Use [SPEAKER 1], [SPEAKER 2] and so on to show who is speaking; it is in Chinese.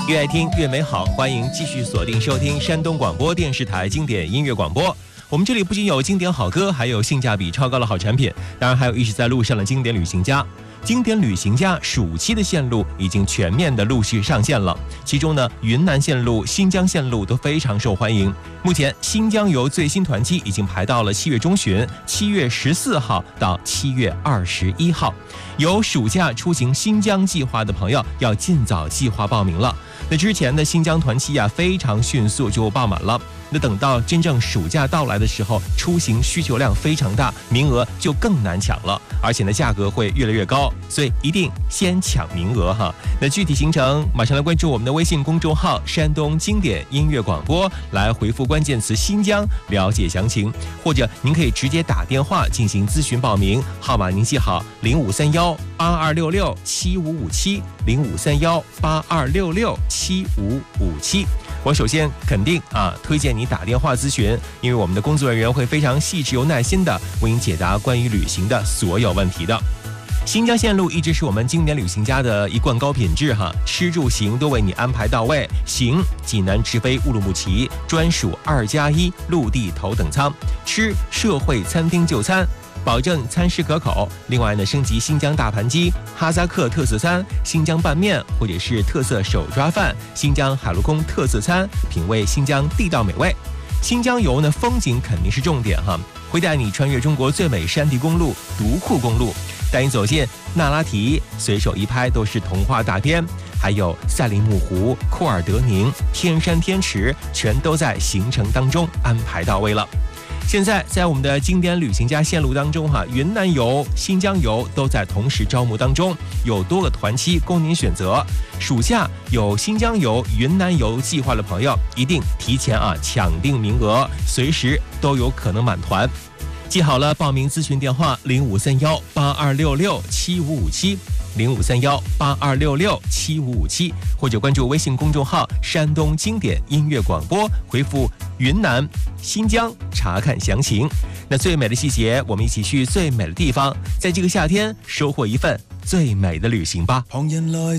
[SPEAKER 1] 越爱听越美好，欢迎继续锁定收听山东广播电视台经典音乐广播。我们这里不仅有经典好歌，还有性价比超高的好产品，当然还有一直在路上的经典旅行家。经典旅行家暑期的线路已经全面的陆续上线了，其中呢，云南线路、新疆线路都非常受欢迎。目前新疆游最新团期已经排到了7月中旬，7月14号到7月21号。有暑假出行新疆计划的朋友要尽早计划报名了。那之前的新疆团期非常迅速就爆满了。那等到真正暑假到来的时候，出行需求量非常大，名额就更难抢了，而且呢价格会越来越高，所以一定先抢名额哈。那具体行程马上来关注我们的微信公众号山东经典音乐广播，来回复关键词新疆了解详情，或者您可以直接打电话进行咨询报名，号码您记好053182667557 053182667557。我首先肯定推荐你打电话咨询，因为我们的工作人员会非常细致有耐心的为你解答关于旅行的所有问题的。新疆线路一直是我们经典旅行家的一贯高品质吃住行都为你安排到位。行，济南直飞乌鲁木齐，专属2+1陆地头等舱；吃，社会餐厅就餐，保证餐食可口。另外呢，升级新疆大盘鸡、哈萨克特色餐、新疆拌面，或者是特色手抓饭、新疆海陆空特色餐，品味新疆地道美味。新疆游呢，风景肯定是重点会带你穿越中国最美山地公路独库公路，带你走进那拉提，随手一拍都是童话大片，还有赛里木湖、库尔德宁、天山天池，全都在行程当中安排到位了。现在在我们的经典旅行家线路当中云南游、新疆游都在同时招募当中，有多个团期供您选择。暑假有新疆游、云南游计划的朋友，一定提前抢定名额，随时都有可能满团。记好了报名咨询电话053182667557 053182667557，或者关注微信公众号山东经典音乐广播，回复云南、新疆查看详情。那最美的季节，我们一起去最美的地方，在这个夏天收获一份最美的旅行吧。旁人來